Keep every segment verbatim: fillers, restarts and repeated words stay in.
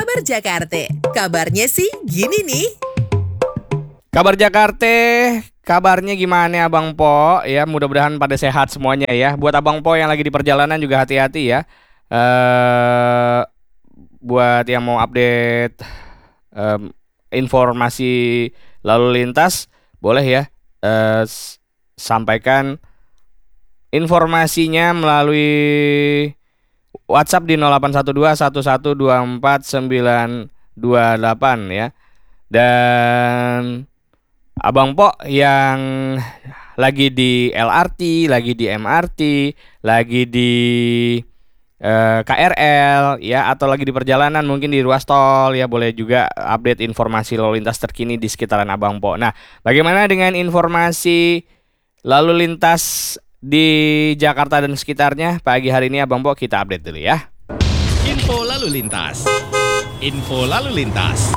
Kabar Jakarta. Kabarnya sih gini nih. Kabar Jakarta, kabarnya gimana Abang Po? Ya, mudah-mudahan pada sehat semuanya ya. Buat Abang Po yang lagi di perjalanan juga hati-hati ya. Eh, buat yang mau update em, informasi lalu lintas, boleh ya eh, s- sampaikan informasinya melalui WhatsApp di nol delapan satu dua satu satu dua empat sembilan dua delapan ya. Dan Abang Po yang lagi di L R T, lagi di M R T, lagi di eh, K R L ya, atau lagi di perjalanan mungkin di ruas tol ya, boleh juga update informasi lalu lintas terkini di sekitaran Abang Po. Nah, bagaimana dengan informasi lalu lintas di Jakarta dan sekitarnya pagi hari ini Abang Po? Kita update dulu ya. Info lalu lintas. Info lalu lintas.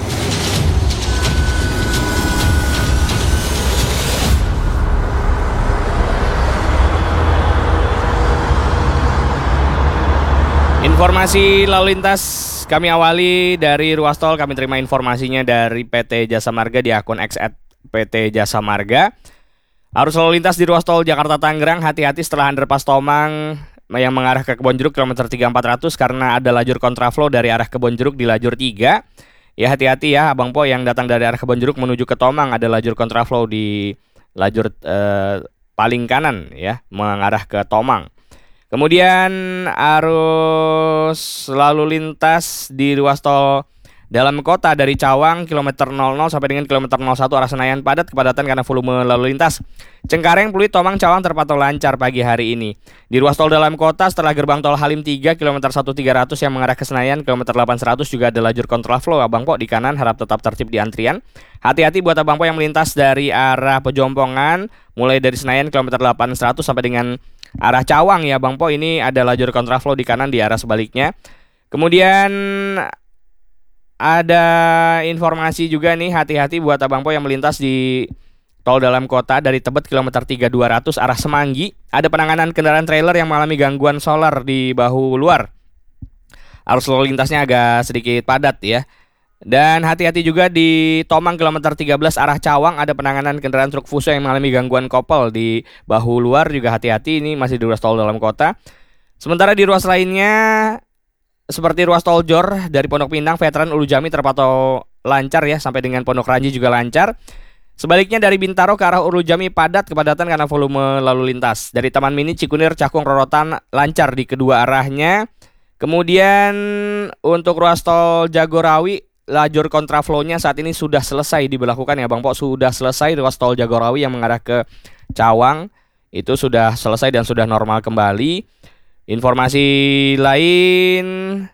Informasi lalu lintas kami awali dari ruas tol. Kami terima informasinya dari P T Jasa Marga di akun X at P T Jasa Marga. Arus lalu lintas di ruas tol Jakarta Tangerang, hati-hati setelah underpass Tomang yang mengarah ke Kebonjeruk kilometer tiga empat ratus karena ada lajur kontraflow dari arah Kebonjeruk di lajur tiga. Ya, hati-hati ya Abang Po yang datang dari arah Kebonjeruk menuju ke Tomang, ada lajur kontraflow di lajur eh, paling kanan ya, mengarah ke Tomang. Kemudian arus lalu lintas di ruas tol dalam kota dari Cawang kilometer nol nol sampai dengan kilometer nol satu arah Senayan padat kepadatan karena volume lalu lintas. Cengkareng, Pluit, Tomang, Cawang terpantau lancar pagi hari ini. Di ruas tol dalam kota setelah gerbang tol Halim tiga kilometer satu tiga ratus yang mengarah ke Senayan kilometer delapan seratus juga ada lajur kontraflow Abang Po di kanan, harap tetap tertib di antrian. Hati-hati buat Abang Po yang melintas dari arah Pejompongan mulai dari Senayan kilometer delapan seratus sampai dengan arah Cawang ya Bang Po, ini ada lajur kontraflow di kanan di arah sebaliknya. Kemudian ada informasi juga nih, hati-hati buat Abang Po yang melintas di tol dalam kota dari Tebet kilometer tiga dua ratus arah Semanggi. Ada penanganan kendaraan trailer yang mengalami gangguan solar di bahu luar. Arus lalu lintasnya agak sedikit padat ya. Dan hati-hati juga di Tomang kilometer tiga belas arah Cawang, ada penanganan kendaraan truk Fuso yang mengalami gangguan kopel di bahu luar, juga hati-hati, ini masih di ruas tol dalam kota. Sementara di ruas lainnya seperti ruas tol Jor dari Pondok Pinang, Veteran, Ulu Jami terpantau lancar ya, sampai dengan Pondok Ranji juga lancar. Sebaliknya dari Bintaro ke arah Ulu Jami padat kepadatan karena volume lalu lintas. Dari Taman Mini, Cikunir, Cakung, Rorotan lancar di kedua arahnya. Kemudian untuk ruas tol Jagorawi, lajur kontraflow-nya saat ini sudah selesai diberlakukan ya Bang Po, sudah selesai. Ruas tol Jagorawi yang mengarah ke Cawang itu sudah selesai dan sudah normal kembali. Informasi lain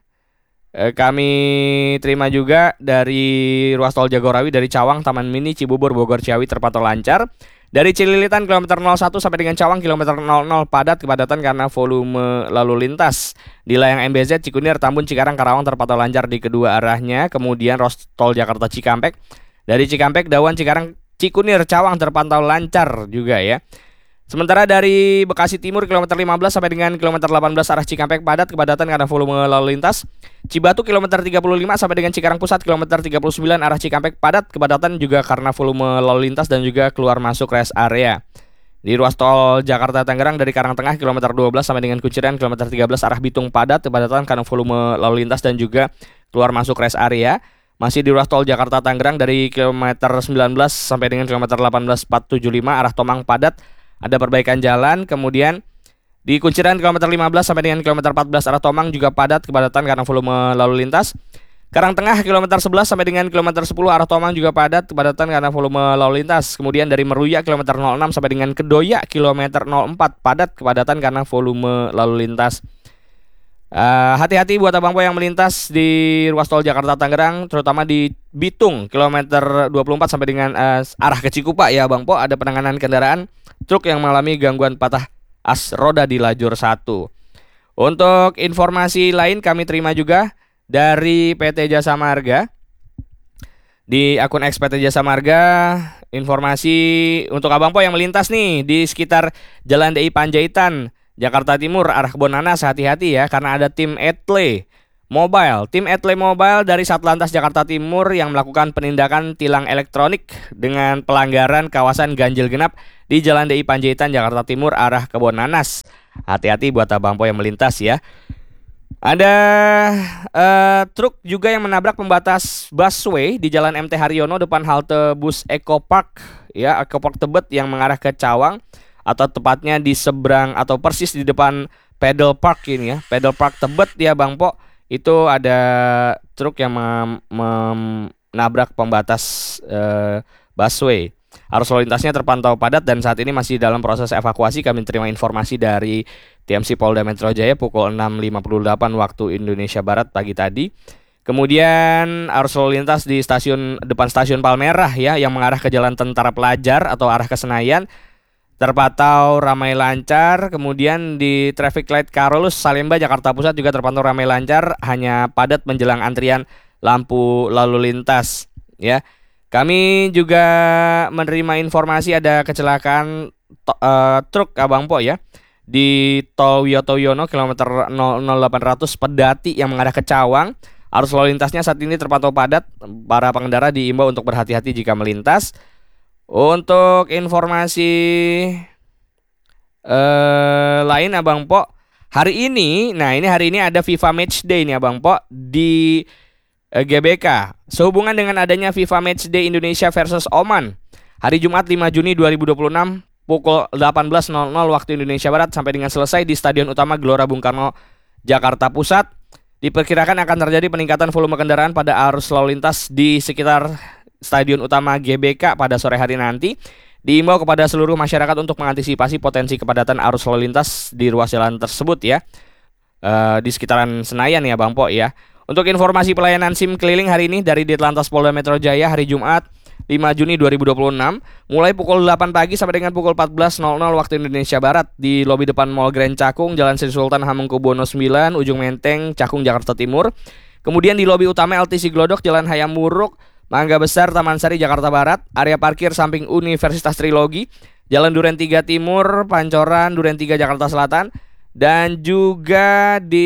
eh, kami terima juga dari ruas tol Jagorawi dari Cawang, Taman Mini, Cibubur, Bogor, Ciawi terpantau lancar. Dari Cililitan kilometer nol satu sampai dengan Cawang kilometer nol nol padat kepadatan karena volume lalu lintas. Di layang M B Z, Cikunir, Tambun, Cikarang, Karawang terpantau lancar di kedua arahnya. Kemudian ruas tol Jakarta Cikampek dari Cikampek, Dawan, Cikarang, Cikunir, Cawang terpantau lancar juga ya. Sementara dari Bekasi Timur kilometer lima belas sampai dengan kilometer delapan belas arah Cikampek padat kepadatan karena volume lalu lintas. Cibatu kilometer tiga puluh lima sampai dengan Cikarang Pusat kilometer tiga puluh sembilan arah Cikampek padat kepadatan juga karena volume lalu lintas dan juga keluar masuk rest area. Di ruas tol Jakarta Tangerang dari Karangtengah kilometer dua belas sampai dengan Kunciran kilometer tiga belas arah Bitung padat kepadatan karena volume lalu lintas dan juga keluar masuk rest area. Masih di ruas tol Jakarta Tangerang dari kilometer sembilan belas sampai dengan kilometer delapan belas empat tujuh lima arah Tomang padat, ada perbaikan jalan. Kemudian di Kunciran kilometer lima belas sampai dengan kilometer empat belas arah Tomang juga padat kepadatan karena volume lalu lintas. Karangtengah kilometer sebelas sampai dengan kilometer sepuluh arah Tomang juga padat kepadatan karena volume lalu lintas. Kemudian dari Meruya kilometer nol enam sampai dengan Kedoya kilometer nol empat padat kepadatan karena volume lalu lintas. Uh, hati-hati buat Abang Po yang melintas di ruas tol Jakarta Tangerang, terutama di Bitung kilometer dua puluh empat sampai dengan uh, arah ke Cikupa ya Abang Po, ada penanganan kendaraan truk yang mengalami gangguan patah as roda di lajur satu. Untuk informasi lain kami terima juga dari P T Jasa Marga. Di akun X P T Jasa Marga, informasi untuk Abang Po yang melintas nih di sekitar Jalan D I Panjaitan, Jakarta Timur arah Kebonanas, hati-hati ya karena ada tim etle Mobile, tim Etle Mobile dari Satlantas Jakarta Timur yang melakukan penindakan tilang elektronik dengan pelanggaran kawasan ganjil genap di Jalan D I Panjaitan Jakarta Timur arah Kebon Nanas. Hati-hati buat abang po yang melintas ya. Ada uh, truk juga yang menabrak pembatas busway di Jalan M T Haryono depan halte bus Eco Park ya, Eco Park Tebet yang mengarah ke Cawang, atau tepatnya di seberang atau persis di depan Pedal Park ini ya, Pedal Park Tebet ya Bang Po. Itu ada truk yang mem- menabrak pembatas uh, busway. Arus lalu lintasnya terpantau padat dan saat ini masih dalam proses evakuasi. Kami terima informasi dari T M C Polda Metro Jaya pukul enam lima puluh delapan waktu Indonesia Barat pagi tadi. Kemudian arus lalu lintas di stasiun depan stasiun Palmerah ya, yang mengarah ke Jalan Tentara Pelajar atau arah ke Senayan terpantau ramai lancar. Kemudian di traffic light Karolus Salemba Jakarta Pusat juga terpantau ramai lancar, hanya padat menjelang antrian lampu lalu lintas ya. Kami juga menerima informasi ada kecelakaan to, uh, truk Abang Po ya di Tol Wiyoto Wiono kilometer nol nol delapan ratus Pedati yang mengarah ke Cawang. Arus lalu lintasnya saat ini terpantau padat. Para pengendara diimbau untuk berhati-hati jika melintas. Untuk informasi uh, lain Abang Po, hari ini, nah ini hari ini ada FIFA Match Day nih Abang Po di uh, G B K. Sehubungan dengan adanya FIFA Match Day Indonesia versus Oman, hari Jumat lima Juni dua ribu dua puluh enam pukul delapan belas waktu Indonesia Barat sampai dengan selesai di Stadion Utama Gelora Bung Karno, Jakarta Pusat, diperkirakan akan terjadi peningkatan volume kendaraan pada arus lalu lintas di sekitar Stadion Utama G B K pada sore hari nanti. Diimbau kepada seluruh masyarakat untuk mengantisipasi potensi kepadatan arus lalu lintas di ruas jalan tersebut ya, uh, di sekitaran Senayan ya Bang Po ya. Untuk informasi pelayanan SIM keliling hari ini dari Ditlantas Polda Metro Jaya hari Jumat lima Juni dua ribu dua puluh enam mulai pukul delapan pagi sampai dengan pukul empat belas waktu Indonesia Barat di lobi depan Mall Grand Cakung, Jalan Sri Sultan Hamengkubuwono sembilan, Ujung Menteng, Cakung, Jakarta Timur. Kemudian di lobi utama L T C Glodok, Jalan Hayam Muruk, Mangga Besar, Taman Sari, Jakarta Barat, area parkir samping Universitas Trilogi, Jalan Duren tiga Timur, Pancoran, Duren tiga, Jakarta Selatan, dan juga di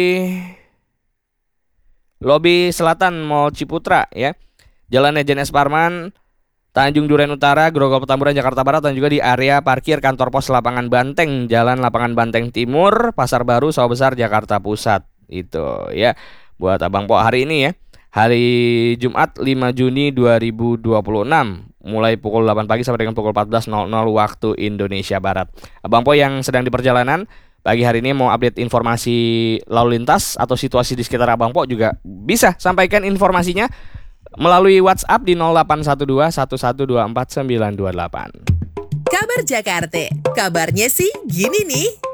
lobi selatan Mall Ciputra ya, Jalan Ejen S. Parman, Tanjung Duren Utara, Grogol Petamburan, Jakarta Barat, dan juga di area parkir kantor pos Lapangan Banteng, Jalan Lapangan Banteng Timur, Pasar Baru, Sawah Besar, Jakarta Pusat. Itu ya buat Abang Po hari ini ya. Hari Jumat lima Juni dua ribu dua puluh enam mulai pukul delapan pagi sampai dengan pukul empat belas waktu Indonesia Barat. Abang Po yang sedang di perjalanan pagi hari ini mau update informasi lalu lintas atau situasi di sekitar Abang Po juga bisa sampaikan informasinya melalui WhatsApp di nol delapan satu dua satu satu dua empat sembilan dua delapan. Kabar Jakarta, kabarnya sih gini nih.